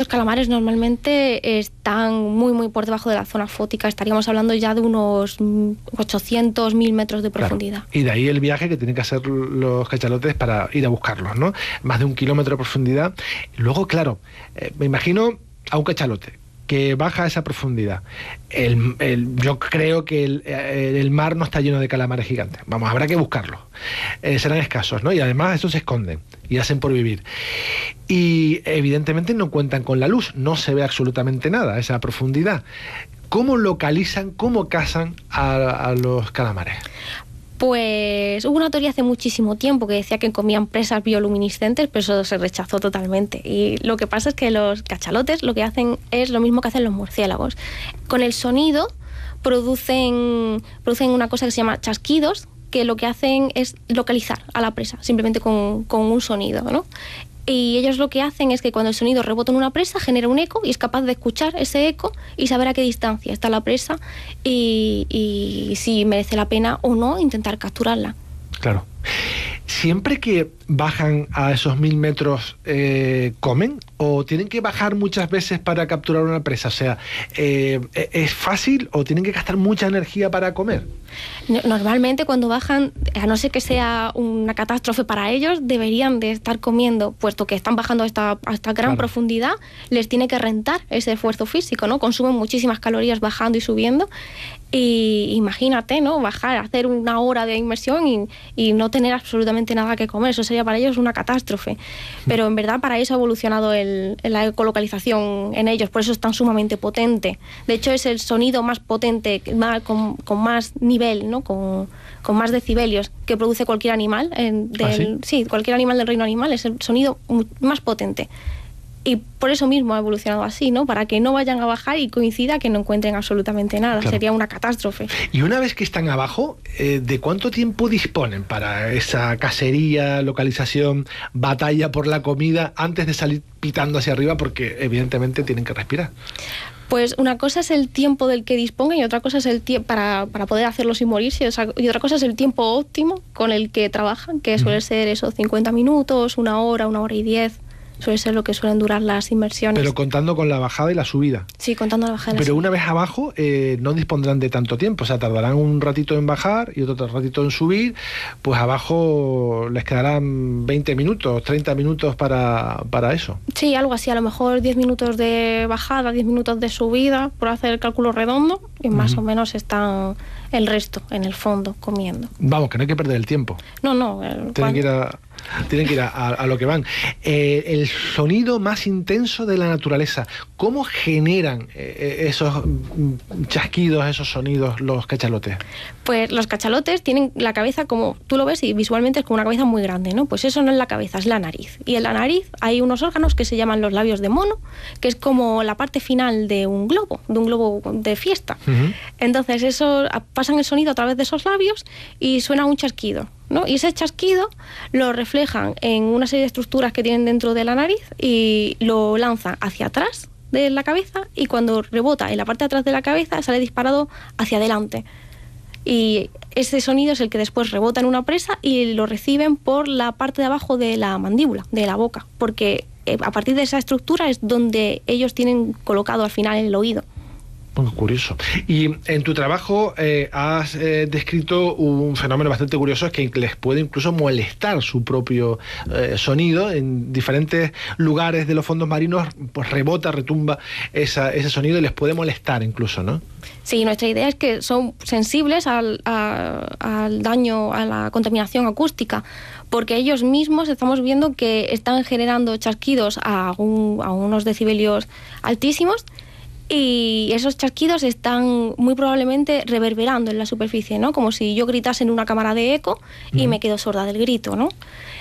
calamares normalmente están muy, muy por debajo de la zona fótica. Estaríamos hablando ya de unos 800, 1000 metros de profundidad. Claro. Y de ahí el viaje que tienen que hacer los cachalotes para ir a buscarlos, ¿no? Más de 1 kilómetro de profundidad. Luego, claro, me imagino a un cachalote que baja a esa profundidad. Yo creo que el mar no está lleno de calamares gigantes. Vamos, habrá que buscarlos. Serán escasos, ¿no? Y además estos se esconden y hacen por vivir. Y evidentemente no cuentan con la luz, no se ve absolutamente nada a esa profundidad. ¿Cómo localizan, cómo cazan a los calamares? Pues hubo una teoría hace muchísimo tiempo que decía que comían presas bioluminiscentes, pero eso se rechazó totalmente. Y lo que pasa es que los cachalotes lo que hacen es lo mismo que hacen los murciélagos. Con el sonido producen una cosa que se llama chasquidos, que lo que hacen es localizar a la presa, simplemente con un sonido, ¿no? Y ellos lo que hacen es que cuando el sonido rebota en una presa genera un eco y es capaz de escuchar ese eco y saber a qué distancia está la presa y si merece la pena o no intentar capturarla. Claro. ¿Siempre que bajan a esos 1000 metros comen? ¿O tienen que bajar muchas veces para capturar una presa? O sea, ¿es fácil o tienen que gastar mucha energía para comer? Normalmente cuando bajan, a no ser que sea una catástrofe para ellos, deberían de estar comiendo, puesto que están bajando hasta gran profundidad, les tiene que rentar ese esfuerzo físico, ¿no? Consumen muchísimas calorías bajando y subiendo. Y imagínate, ¿no? Bajar, hacer 1 hora de inmersión y no tener absolutamente nada que comer. Eso sería para ellos una catástrofe. Pero en verdad para eso ha evolucionado la ecolocalización en ellos. Por eso es tan sumamente potente. De hecho es el sonido más potente, con más nivel, ¿no? Con más decibelios que produce cualquier animal. Sí, cualquier animal del reino animal es el sonido más potente. Y por eso mismo ha evolucionado así, ¿no? Para que no vayan a bajar y coincida que no encuentren absolutamente nada. Claro. Sería una catástrofe. Y una vez que están abajo, ¿de cuánto tiempo disponen para esa cacería, localización, batalla por la comida antes de salir pitando hacia arriba? Porque evidentemente tienen que respirar. Pues una cosa es el tiempo del que dispongan y otra cosa es el tiempo para poder hacerlo sin morirse, y otra cosa es el tiempo óptimo con el que trabajan, que suele ser esos 50 minutos, 1 hora, 1 hora y 10. Suele ser lo que suelen durar las inmersiones. Pero contando con la bajada y la subida. Sí, contando la bajada y la subida. Pero una vez abajo no dispondrán de tanto tiempo, o sea, tardarán un ratito en bajar y otro ratito en subir, pues abajo les quedarán 20 minutos, 30 minutos para eso. Sí, algo así, a lo mejor 10 minutos de bajada, 10 minutos de subida, por hacer el cálculo redondo, y más o menos están el resto en el fondo comiendo. Vamos, que no hay que perder el tiempo. No. Tienen que ir a lo que van. El sonido más intenso de la naturaleza, ¿cómo generan esos chasquidos, esos sonidos los cachalotes? Pues los cachalotes tienen la cabeza, como tú lo ves, y visualmente es como una cabeza muy grande, ¿no? Pues eso no es la cabeza, es la nariz. Y en la nariz hay unos órganos que se llaman los labios de mono, que es como la parte final de un globo de fiesta. Entonces eso pasan el sonido a través de esos labios y suena un chasquido, ¿no? Y ese chasquido lo reflejan en una serie de estructuras que tienen dentro de la nariz y lo lanzan hacia atrás de la cabeza, y cuando rebota en la parte de atrás de la cabeza sale disparado hacia adelante. Y ese sonido es el que después rebota en una presa y lo reciben por la parte de abajo de la mandíbula, de la boca, porque a partir de esa estructura es donde ellos tienen colocado al final el oído. Muy curioso. Y en tu trabajo has descrito un fenómeno bastante curioso, es que les puede incluso molestar su propio sonido. En diferentes lugares de los fondos marinos pues rebota, retumba ese sonido y les puede molestar incluso, ¿no? Sí, nuestra idea es que son sensibles al daño, a la contaminación acústica, porque ellos mismos estamos viendo que están generando chasquidos a unos decibelios altísimos. Y esos chasquidos están muy probablemente reverberando en la superficie, ¿no? Como si yo gritase en una cámara de eco y me quedo sorda del grito, ¿no?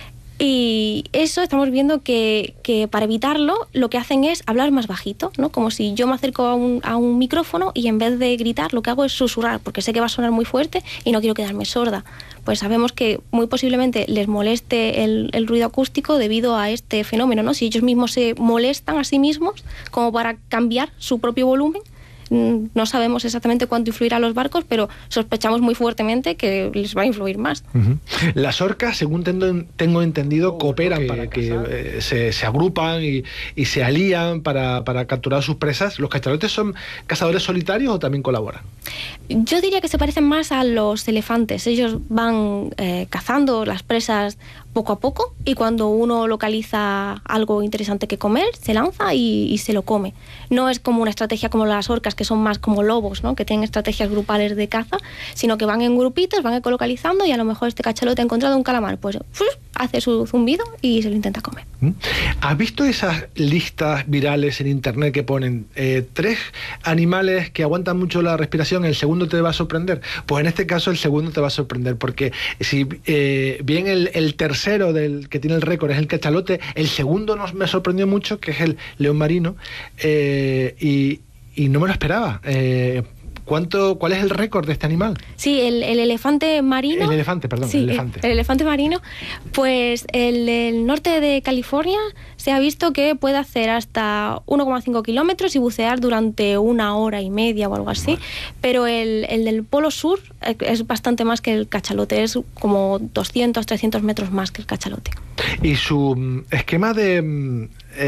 Y eso estamos viendo que para evitarlo lo que hacen es hablar más bajito, ¿no? Como si yo me acerco a un micrófono y en vez de gritar lo que hago es susurrar, porque sé que va a sonar muy fuerte y no quiero quedarme sorda. Pues sabemos que muy posiblemente les moleste el ruido acústico debido a este fenómeno, ¿no? Si ellos mismos se molestan a sí mismos como para cambiar su propio volumen, No sabemos exactamente cuánto influirá a los barcos, pero sospechamos muy fuertemente que les va a influir más. Las orcas, según tengo entendido, cooperan para que se agrupan y se alían para capturar sus presas. ¿Los cachalotes son cazadores solitarios o también colaboran? Yo diría que se parecen más a los elefantes. Ellos van cazando las presas poco a poco, y cuando uno localiza algo interesante que comer, se lanza y se lo come. No es como una estrategia como las orcas, que son más como lobos, ¿no? Que tienen estrategias grupales de caza, sino que van en grupitos, van ecolocalizando, y a lo mejor este cachalote ha encontrado un calamar, pues hace su zumbido y se lo intenta comer. ¿Has visto esas listas virales en internet que ponen 3 animales que aguantan mucho la respiración, el segundo te va a sorprender? Pues en este caso el segundo te va a sorprender, porque si bien el tercero del que tiene el récord es el cachalote, el segundo me sorprendió mucho, que es el león marino, y no me lo esperaba. ¿Cuál es el récord de este animal? Sí, el elefante marino. El elefante, perdón, sí, el elefante. El elefante marino, pues el norte de California se ha visto que puede hacer hasta 1,5 kilómetros y bucear durante 1 hora y media o algo así. Vale. Pero el del Polo Sur es bastante más que el cachalote, es como 200, 300 metros más que el cachalote. ¿Y su esquema de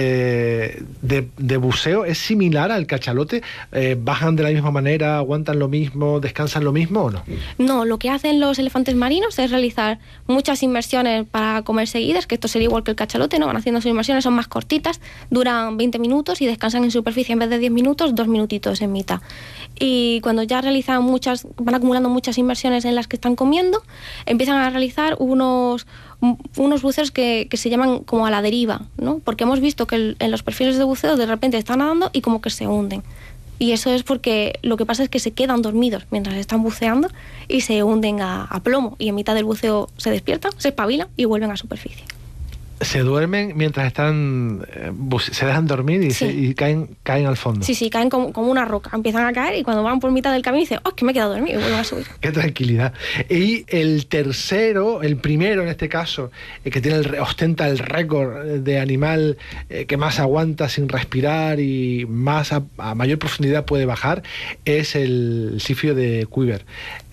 buceo es similar al cachalote? ¿Bajan de la misma manera, aguantan lo mismo, descansan lo mismo o no? No, lo que hacen los elefantes marinos es realizar muchas inmersiones para comer seguidas, que esto sería igual que el cachalote, ¿no? Van haciendo sus inmersiones, son más cortitas, duran 20 minutos y descansan en superficie en vez de 10 minutos, 2 minutitos en mitad. Y cuando ya realizan van acumulando muchas inmersiones en las que están comiendo, empiezan a realizar unos buceos que se llaman como a la deriva, ¿no? Porque hemos visto que en los perfiles de buceo de repente están nadando y como que se hunden. Y eso es porque lo que pasa es que se quedan dormidos mientras están buceando y se hunden a plomo. Y en mitad del buceo se despiertan, se espabilan y vuelven a superficie. Se duermen mientras están, se dejan dormir y caen al fondo. Sí, caen como una roca, empiezan a caer y cuando van por mitad del camino dicen, ¡oh, que me he quedado dormido! Y vuelven a subir. ¡Qué tranquilidad! Y el primero en este caso, que ostenta el récord de animal que más aguanta sin respirar y más a mayor profundidad puede bajar, es el sifio de Cuvier.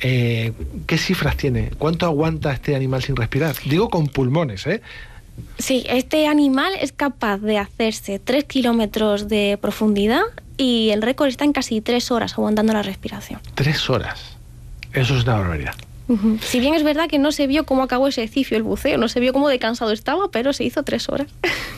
¿Qué cifras tiene? ¿Cuánto aguanta este animal sin respirar? Digo con pulmones, ¿eh? Sí, este animal es capaz de hacerse 3 kilómetros de profundidad y el récord está en casi 3 horas aguantando la respiración. 3 horas. Eso es una barbaridad. Si bien es verdad que no se vio cómo acabó ese cifio, el buceo, no se vio cómo de cansado estaba, pero se hizo 3 horas.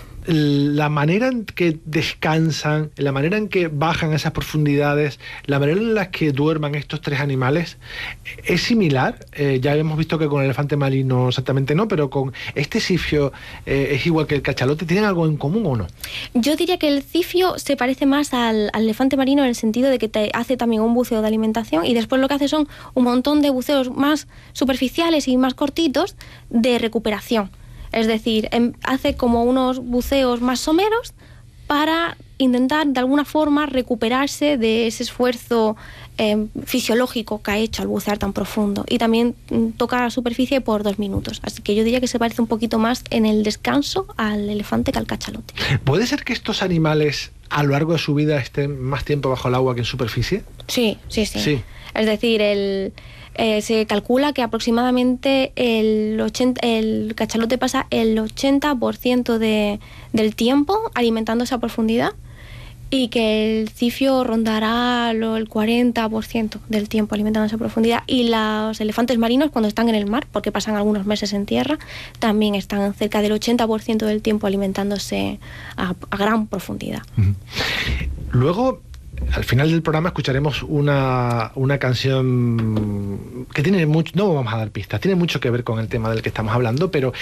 La manera en que descansan, la manera en que bajan a esas profundidades, la manera en la que duerman estos 3 animales es similar. Ya hemos visto que con el elefante marino exactamente no, pero con este cifio es igual que el cachalote. ¿Tienen algo en común o no? Yo diría que el cifio se parece más al elefante marino en el sentido de que te hace también un buceo de alimentación y después lo que hace son un montón de buceos más superficiales y más cortitos de recuperación. Es decir, hace como unos buceos más someros para intentar de alguna forma recuperarse de ese esfuerzo fisiológico que ha hecho al bucear tan profundo. Y también toca la superficie por 2 minutos. Así que yo diría que se parece un poquito más en el descanso al elefante que al cachalote. ¿Puede ser que estos animales a lo largo de su vida estén más tiempo bajo el agua que en superficie? Sí. Es decir, se calcula que aproximadamente el cachalote pasa el 80% del tiempo alimentando esa profundidad y que el cifio rondará el 40% del tiempo alimentando esa profundidad. Y los elefantes marinos, cuando están en el mar, porque pasan algunos meses en tierra, también están cerca del 80% del tiempo alimentándose a gran profundidad. Luego, al final del programa escucharemos una canción que tiene mucho, no vamos a dar pistas, tiene mucho que ver con el tema del que estamos hablando, pero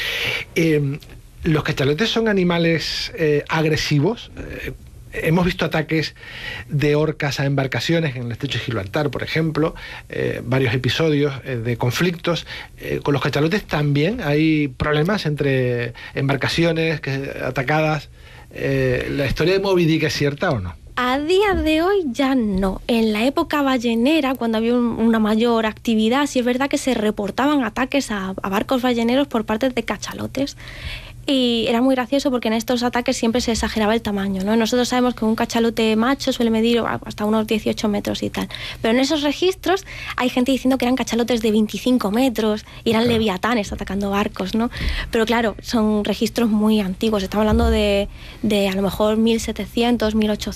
los cachalotes son animales agresivos. Hemos visto ataques de orcas a embarcaciones en el estrecho de Gibraltar, por ejemplo, varios episodios de conflictos. Con los cachalotes también hay problemas entre embarcaciones atacadas. ¿La historia de Moby Dick es cierta o no? A día de hoy ya no. En la época ballenera, cuando había una mayor actividad, sí es verdad que se reportaban ataques a barcos balleneros por parte de cachalotes. Y era muy gracioso porque en estos ataques siempre se exageraba el tamaño, ¿no? Nosotros sabemos que un cachalote macho suele medir hasta unos 18 metros y tal. Pero en esos registros hay gente diciendo que eran cachalotes de 25 metros y eran leviatanes atacando barcos, ¿no? Pero claro, son registros muy antiguos. Estamos hablando de a lo mejor 1700, 1800.